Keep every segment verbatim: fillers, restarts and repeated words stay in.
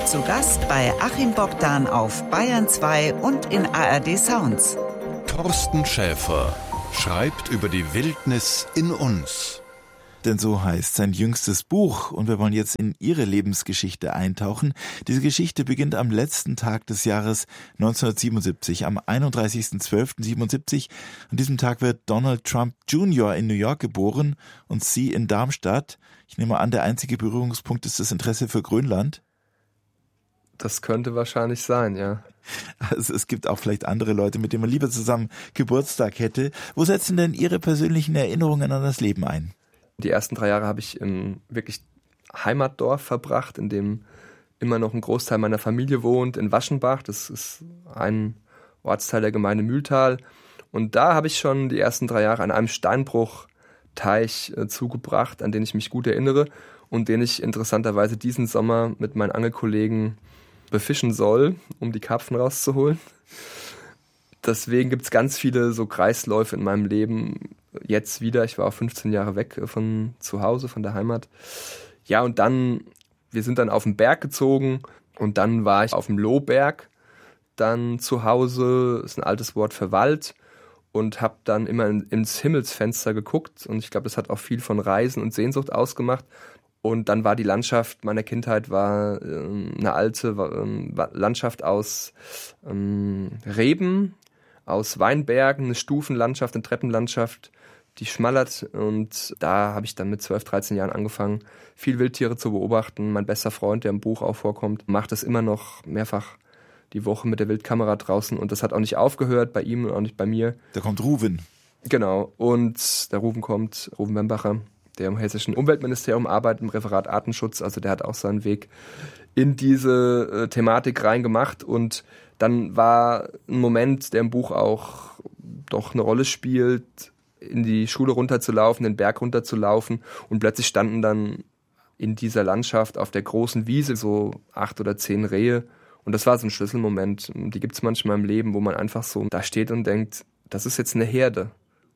Zu Gast bei Achim Bogdan auf Bayern zwei und in A R D Sounds. Thorsten Schäfer schreibt über die Wildnis in uns. Denn so heißt sein jüngstes Buch und wir wollen jetzt in Ihre Lebensgeschichte eintauchen. Diese Geschichte beginnt am letzten Tag des Jahres neunzehnhundertsiebenundsiebzig, am einunddreißigsten zwölften siebenundsiebzig. An diesem Tag wird Donald Trump Junior in New York geboren und Sie in Darmstadt. Ich nehme an, der einzige Berührungspunkt ist das Interesse für Grönland. Das könnte wahrscheinlich sein, ja. Also es gibt auch vielleicht andere Leute, mit denen man lieber zusammen Geburtstag hätte. Wo setzen denn Ihre persönlichen Erinnerungen an das Leben ein? Die ersten drei Jahre habe ich im wirklich Heimatdorf verbracht, in dem immer noch ein Großteil meiner Familie wohnt, in Waschenbach. Das ist ein Ortsteil der Gemeinde Mühltal. Und da habe ich schon die ersten drei Jahre an einem Steinbruchteich äh, zugebracht, an den ich mich gut erinnere und den ich interessanterweise diesen Sommer mit meinen Angelkollegen befischen soll, um die Karpfen rauszuholen. Deswegen gibt es ganz viele so Kreisläufe in meinem Leben. Jetzt wieder, ich war auch fünfzehn Jahre weg von zu Hause, von der Heimat. Ja, und dann, wir sind dann auf den Berg gezogen und dann war ich auf dem Lohberg dann zu Hause, ist ein altes Wort für Wald, und habe dann immer in, ins Himmelsfenster geguckt und ich glaube, das hat auch viel von Reisen und Sehnsucht ausgemacht. Und dann war die Landschaft meiner Kindheit war äh, eine alte äh, Landschaft aus ähm, Reben, aus Weinbergen, eine Stufenlandschaft, eine Treppenlandschaft, die schmallert. Und da habe ich dann mit zwölf, dreizehn Jahren angefangen, viel Wildtiere zu beobachten. Mein bester Freund, der im Buch auch vorkommt, macht das immer noch mehrfach die Woche mit der Wildkamera draußen. Und das hat auch nicht aufgehört bei ihm und auch nicht bei mir. Da kommt Ruven. Genau. Und der Ruven kommt, Ruven Wembacher, der im hessischen Umweltministerium arbeitet, im Referat Artenschutz. Also der hat auch seinen Weg in diese äh, Thematik reingemacht. Und dann war ein Moment, der im Buch auch doch eine Rolle spielt, in die Schule runterzulaufen, den Berg runterzulaufen. Und plötzlich standen dann in dieser Landschaft auf der großen Wiese so acht oder zehn Rehe. Und das war so ein Schlüsselmoment. Die gibt es manchmal im Leben, wo man einfach so da steht und denkt, das ist jetzt eine Herde.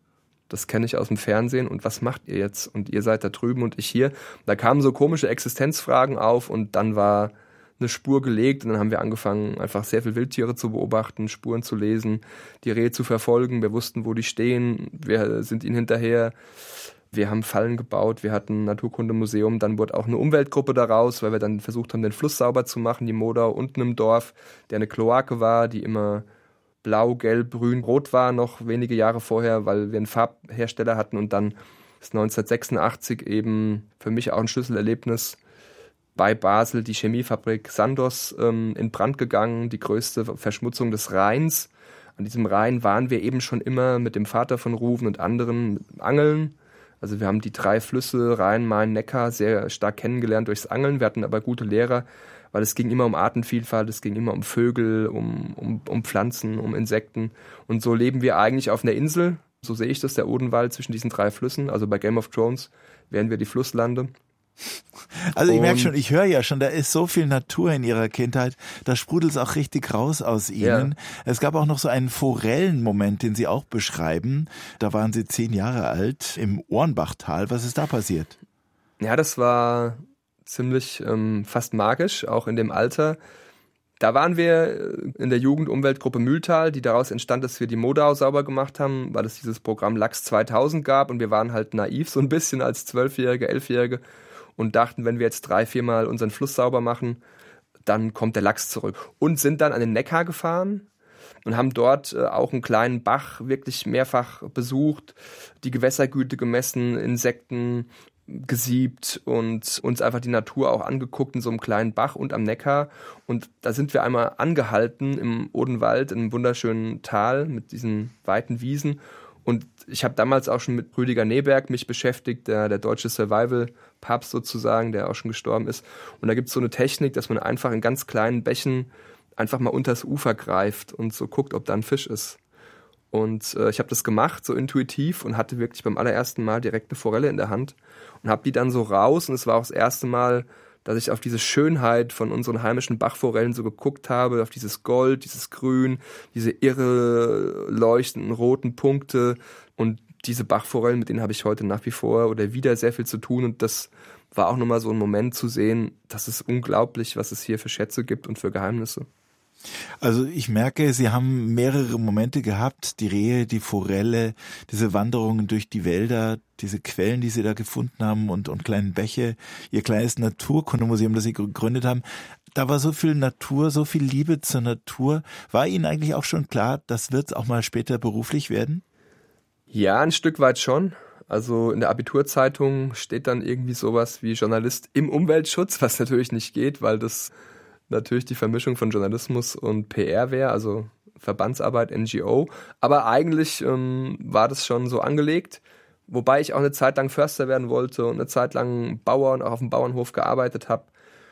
Das kenne ich aus dem Fernsehen und was macht ihr jetzt? Und ihr seid da drüben und ich hier. Da kamen so komische Existenzfragen auf und dann war eine Spur gelegt und dann haben wir angefangen, einfach sehr viele Wildtiere zu beobachten, Spuren zu lesen, die Rehe zu verfolgen. Wir wussten, wo die stehen, wir sind ihnen hinterher. Wir haben Fallen gebaut, wir hatten ein Naturkundemuseum, dann wurde auch eine Umweltgruppe daraus, weil wir dann versucht haben, den Fluss sauber zu machen, die Modau unten im Dorf, der eine Kloake war, die immer blau, gelb, grün, rot war, noch wenige Jahre vorher, weil wir einen Farbhersteller hatten. Und dann ist neunzehnhundertsechsundachtzig eben für mich auch ein Schlüsselerlebnis bei Basel die Chemiefabrik Sandoz ähm, in Brand gegangen, die größte Verschmutzung des Rheins. An diesem Rhein waren wir eben schon immer mit dem Vater von Ruven und anderen angeln. Also wir haben die drei Flüsse, Rhein, Main, Neckar, sehr stark kennengelernt durchs Angeln. Wir hatten aber gute Lehrer, weil es ging immer um Artenvielfalt, es ging immer um Vögel, um, um, um Pflanzen, um Insekten. Und so leben wir eigentlich auf einer Insel, so sehe ich das, der Odenwald zwischen diesen drei Flüssen. Also bei Game of Thrones wären wir die Flusslande. Also ich merke schon, ich höre ja schon, da ist so viel Natur in Ihrer Kindheit, da sprudelt es auch richtig raus aus Ihnen. Ja. Es gab auch noch so einen Forellenmoment, den Sie auch beschreiben. Da waren Sie zehn Jahre alt im Ohrenbachtal. Was ist da passiert? Ja, das war ziemlich ähm, fast magisch, auch in dem Alter. Da waren wir in der Jugendumweltgruppe Mühltal, die daraus entstand, dass wir die Modau sauber gemacht haben, weil es dieses Programm Lachs zweitausend gab und wir waren halt naiv so ein bisschen als Zwölfjährige, Elfjährige und dachten, wenn wir jetzt drei, viermal unseren Fluss sauber machen, dann kommt der Lachs zurück. Und sind dann an den Neckar gefahren und haben dort äh, auch einen kleinen Bach wirklich mehrfach besucht, die Gewässergüte gemessen, Insekten gesiebt und uns einfach die Natur auch angeguckt in so einem kleinen Bach und am Neckar. Und da sind wir einmal angehalten im Odenwald, in einem wunderschönen Tal mit diesen weiten Wiesen. Und ich habe damals auch schon mit Rüdiger Neberg mich beschäftigt, der, der deutsche Survival-Papst sozusagen, der auch schon gestorben ist. Und da gibt es so eine Technik, dass man einfach in ganz kleinen Bächen einfach mal unters Ufer greift und so guckt, ob da ein Fisch ist. Und äh, ich habe das gemacht, so intuitiv, und hatte wirklich beim allerersten Mal direkt eine Forelle in der Hand und habe die dann so raus. Und es war auch das erste Mal, dass ich auf diese Schönheit von unseren heimischen Bachforellen so geguckt habe, auf dieses Gold, dieses Grün, diese irre leuchtenden roten Punkte. Und diese Bachforellen, mit denen habe ich heute nach wie vor oder wieder sehr viel zu tun. Und das war auch nochmal so ein Moment zu sehen, das ist unglaublich, was es hier für Schätze gibt und für Geheimnisse. Also ich merke, Sie haben mehrere Momente gehabt, die Rehe, die Forelle, diese Wanderungen durch die Wälder, diese Quellen, die Sie da gefunden haben und, und kleinen Bäche, Ihr kleines Naturkundemuseum, das Sie gegründet haben. Da war so viel Natur, so viel Liebe zur Natur. War Ihnen eigentlich auch schon klar, das wird auch mal später beruflich werden? Ja, ein Stück weit schon. Also in der Abiturzeitung steht dann irgendwie sowas wie Journalist im Umweltschutz, was natürlich nicht geht, weil das natürlich die Vermischung von Journalismus und P R wäre, also Verbandsarbeit, N G O. Aber eigentlich ähm, war das schon so angelegt, wobei ich auch eine Zeit lang Förster werden wollte und eine Zeit lang Bauer und auch auf dem Bauernhof gearbeitet habe.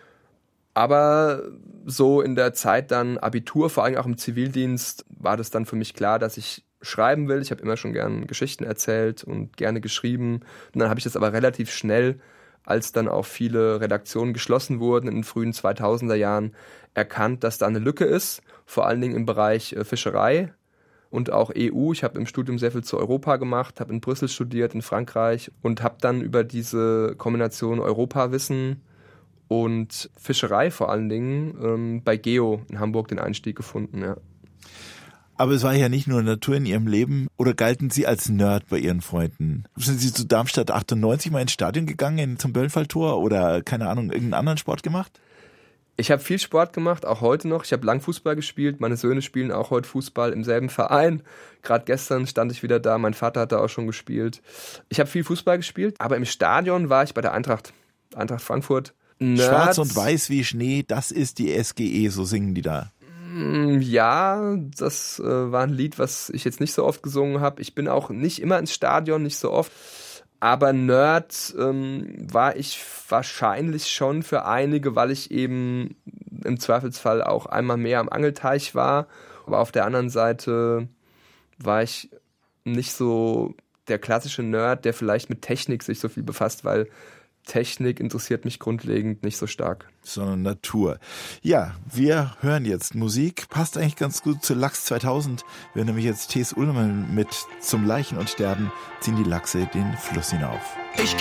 Aber so in der Zeit dann Abitur, vor allem auch im Zivildienst, war das dann für mich klar, dass ich schreiben will. Ich habe immer schon gern Geschichten erzählt und gerne geschrieben. Und dann habe ich das aber relativ schnell, als dann auch viele Redaktionen geschlossen wurden in den frühen zweitausender Jahren, erkannt, dass da eine Lücke ist, vor allen Dingen im Bereich äh, Fischerei und auch E U. Ich habe im Studium sehr viel zu Europa gemacht, habe in Brüssel studiert, in Frankreich und habe dann über diese Kombination Europawissen und Fischerei vor allen Dingen ähm, bei Geo in Hamburg den Einstieg gefunden, ja. Aber es war ja nicht nur Natur in Ihrem Leben, oder galten Sie als Nerd bei Ihren Freunden? Sind Sie zu Darmstadt achtundneunzig mal ins Stadion gegangen, zum Böllfalltor oder, keine Ahnung, irgendeinen anderen Sport gemacht? Ich habe viel Sport gemacht, auch heute noch. Ich habe Langfußball gespielt, meine Söhne spielen auch heute Fußball im selben Verein. Gerade gestern stand ich wieder da, mein Vater hat da auch schon gespielt. Ich habe viel Fußball gespielt, aber im Stadion war ich bei der Eintracht, Eintracht Frankfurt. Nerds. Schwarz und weiß wie Schnee, das ist die S G E, so singen die da. Ja, das äh, war ein Lied, was ich jetzt nicht so oft gesungen habe. Ich bin auch nicht immer ins Stadion, nicht so oft. Aber Nerd ähm, war ich wahrscheinlich schon für einige, weil ich eben im Zweifelsfall auch einmal mehr am Angelteich war. Aber auf der anderen Seite war ich nicht so der klassische Nerd, der vielleicht mit Technik sich so viel befasst, weil Technik interessiert mich grundlegend nicht so stark. Sondern Natur. Ja, wir hören jetzt Musik. Passt eigentlich ganz gut zu Lachs zweitausend. Wir hören nämlich jetzt T S. Ullmann mit Zum Leichen und Sterben ziehen die Lachse den Fluss hinauf. Ich